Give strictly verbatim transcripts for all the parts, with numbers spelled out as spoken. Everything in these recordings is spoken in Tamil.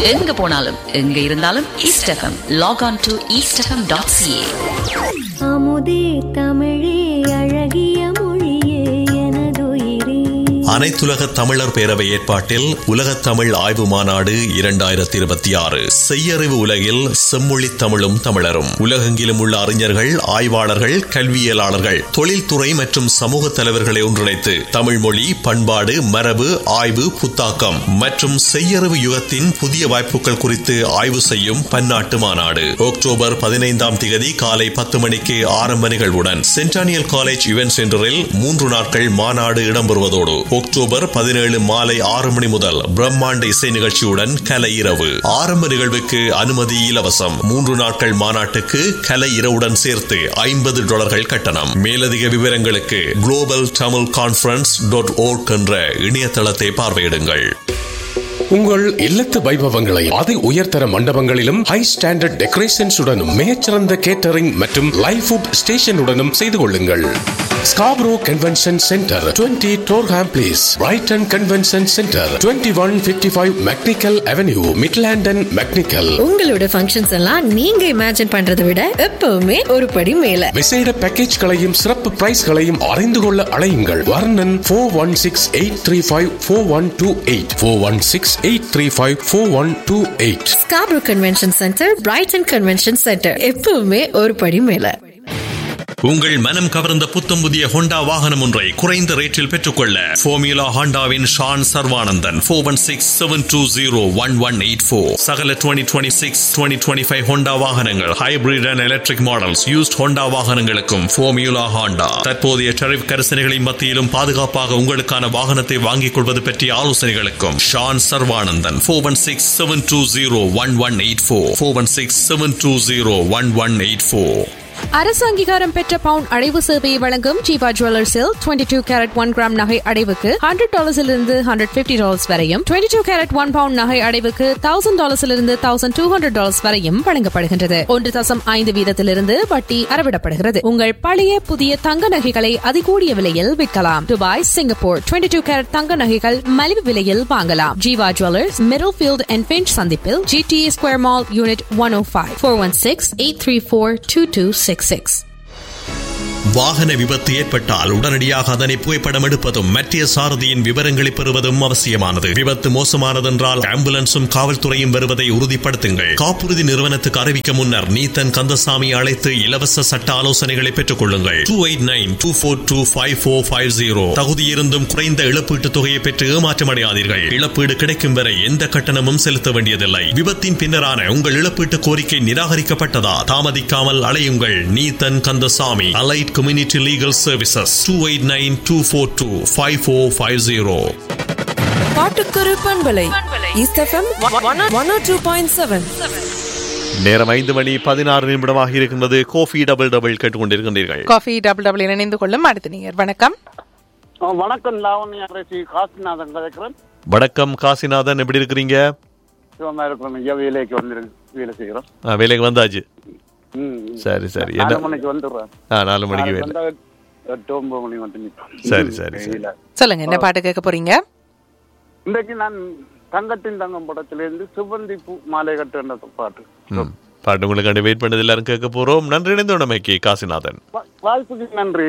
எங்க போனாலும் எங்க இருந்தாலும் east FM. Lock on to east FM dot CA. அமுதே தமிழே அழகிய மொழியே எனதுயிரே. அனைத்துலக தமிழர் பேரவை ஏற்பாட்டில் உலகத் தமிழ் ஆய்வு மாநாடு இரண்டாயிரத்தி இருபத்தி ஆறு. செய்யறிவு உலகில் செம்மொழி தமிழும் தமிழரும். உலகெங்கிலும் உள்ள அறிஞர்கள், ஆய்வாளர்கள், கல்வியலாளர்கள், தொழில்துறை மற்றும் சமூக தலைவர்களை ஒன்றிணைத்து தமிழ் மொழி, பண்பாடு, மரபு, ஆய்வு, புத்தாக்கம் மற்றும் செய்யறிவு யுகத்தின் புதிய வாய்ப்புகள் குறித்து ஆய்வு செய்யும் பன்னாட்டு மாநாடு அக்டோபர் பதினைந்தாம் திகதி காலை பத்து மணிக்கு ஆரம்ப நிகழ்வுடன் சென்டானியல் காலேஜ் இவென்ட் சென்டரில் மூன்று நாட்கள் மாநாடு இடம்பெறுவதோடு அக்டோபர் பதினேழு மாலை ஆறு மணி முதல் பிரம்மாண்ட இசை நிகழ்ச்சியுடன் கலை இரவு. ஆரம்ப நிகழ்வுக்கு அனுமதி இலவசம். மூன்று நாட்கள் மாநாட்டுக்கு கலை இரவுடன் சேர்த்து ஐம்பது டாலர்கள் கட்டணம். மேலதிக விவரங்களுக்கு global Tamil conference dot work என்ற இணையதளத்தை பார்வையிடுங்கள். உங்கள் இல்லத்து வைபவங்களை அதி உயர்தர மண்டபங்களிலும் ஹை ஸ்டாண்டர்ட் டெக்கரேஷன்ஸ் உடனும் மிகச்சிறந்த கேட்டரிங் மற்றும் லைவ் ஃபுட் ஸ்டேஷனுடனும் செய்து கொள்ளுங்கள். ஸ்காப்ரோ கன்வென்ஷன் சென்டர், இருபது Durham place, Brayton convention centre, இருபத்தி ஒன்று ஐம்பத்தி ஐந்து மெக்னிக்கல் அவென்யூ, மிட்லாண்டன் மெக்னிக்கல். உங்களோட ஃபங்க்ஷன்ஸ் எல்லாம் நீங்க இமேஜின் பண்றதை விட எப்பவுமே ஒரு படி மேல. விசேட பேக்கேஜ்களையும் சிறப்பு பிரைஸ்களையும் அறிந்து கொள்ள அழையுங்கள். வர்ணன் four one six eight three five four one two eight four one six eight three five four one two eight. Scarborough convention centre, Brayton convention centre, எப்பவுமே ஒரு படி மேல. உங்கள் மனம் கவர்ந்த புத்தம் புதிய ஹோண்டா வாகனம் ஒன்றை குறைந்த ரேட்டில் பெற்றுக்கொள்ள formula ஹோண்டாவின் Shawn Sarvanandan four one six seven two zero one one eight four. சகல twenty twenty six twenty twenty five Honda வாகனங்கள், hybrid and electric models, used Honda வாகனங்களுக்கும் ஃபார்முலா ஹோண்டா. தற்போதைய டரிஃப் கரிசனைகளின் மத்தியிலும் பாதுகாப்பாக உங்களுக்கான வாகனத்தை வாங்கிக் கொள்வது பற்றிய ஆலோசனைகளுக்கும் Shawn Sarvanandan four one six seven two zero one one eight four four one six seven two zero one one eight four. அரசு அங்கீகாரம் பெற்ற பவுன் அடைவு சேவையை வழங்கும் Jeeva ஜுவல்லர்ஸில் twenty two carat one gram நகை அடைவுக்கு ஹண்ட்ரட் டாலர்ஸிலிருந்து ஹண்ட்ரட் பிப்டி டாலர்ஸ் வரையும், twenty two carat one bound நகை அடைவுக்கு thousand டாலர்ஸிலிருந்து thousand two hundred dollars வரையும் வழங்கப்படுகின்றது. ஒன்று தசம் ஐந்து வீதத்திலிருந்து வட்டி அறவிடப்படுகிறது. உங்கள் பழைய புதிய தங்க நகைகளை அதிகூடிய விலையில் விற்கலாம். Dubai, Singapore twenty two carat தங்க நகைகள் மலிவு விலையில் வாங்கலாம். Jeeva jewellers, middle field and pinch சந்திப்பில், GTA square mall, unit one ஓ five four one six eight three four two two six six. வாகன விபத்து ஏற்பட்டால் உடனடியாக அதனை புகைப்படம் எடுப்பதும் மத்திய சாரதியின் விவரங்களை பெறுவதும் அவசியமானது. விபத்து மோசமானதென்றால் ஆம்புலன்ஸும் காவல்துறையும் வருவதை உறுதிப்படுத்துங்கள். காப்புறுதி நிறுவனத்துக்கு அறிவிக்க முன்னர் நீத்தன் கந்தசாமி அழைத்து இலவச சட்ட ஆலோசனைகளை பெற்றுக் கொள்ளுங்கள். Two eight nine two four two five four five zero. தகுதியிருந்தும் குறைந்த இழப்பீட்டு தொகையை பெற்று ஏமாற்றமடையாதீர்கள். இழப்பீடு கிடைக்கும் வரை எந்த கட்டணமும் செலுத்த வேண்டியதில்லை. விபத்தின் பின்னரான உங்கள் இழப்பீட்டு கோரிக்கை நிராகரிக்கப்பட்டதா? தாமதிக்காமல் அலையுங்கள். Neethan Kandasamy, allied Community Legal Services, two eight nine two four two five four five zero. பாட்டுக்கரு பண்பலை ஈஸ்ட் எஃப்எம் ஒன் ஓ டூ பாயிண்ட் செவன். நேரம் ஐந்து மணி பதினாறு நிமிடமாக இருக்கின்றது. காஃபி டபுள் டபுள் கேட்டுக்கொண்டிருக்கின்றீர்கள். காஃபி டபுள் டபுள் இணைந்து கொள்ளும் அடுத்த நீங்க. வணக்கம். வணக்கம், லாவண்யா அரசி காசிநாதன் கதைக்கிறேன். வணக்கம் காசிநாதன், எப்படி இருக்கிறீங்க? சுகமா இருக்கிறோம். ஐயா வேலைக்கு வந்துருக்கு, வேலை செய்கிறோம். வேலைக்கு வந்தாச்சு. சரி சரி. நாலு மணிக்கு வந்துடுறேன். நாலு மணிக்கு வேலை. எட்டு ஒன்பது மணி வந்து சரி சரி சரி. சொல்லுங்க, என்ன பாட்டு கேட்க போறீங்க? இன்றைக்கு நான் தங்கத்தின் தங்கம் படத்திலிருந்து சிவந்தி பூ மாலை கட்டுன்ற பாட்டு பாட்டு உங்களுக்கு வெயிட் பண்ணது எல்லாரும் கேட்க போறோம். நன்றி இணைந்தோடமைக்கு காசிநாதன். வாய்ப்புக்கு நன்றி.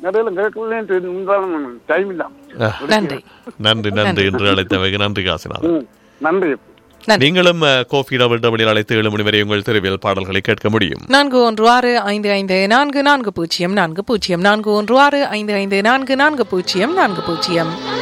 டைம் இல்ல. நன்றி நன்றி நன்றி என்று அழைத்தமைக்கு நன்றி காசிநாதன். நன்றி. நீங்களும் கோஃபி டபுள் டபுள் அழைத்து ஏழு மணி வரை உங்கள் தெருவில் பாடல்களை கேட்க முடியும். நான்கு ஒன்று ஆறு ஐந்து ஐந்து நான்கு நான்கு பூஜ்ஜியம் நான்கு பூஜ்ஜியம் நான்கு ஒன்று ஆறு ஐந்து ஐந்து நான்கு நான்கு பூஜ்ஜியம் நான்கு பூஜ்ஜியம்.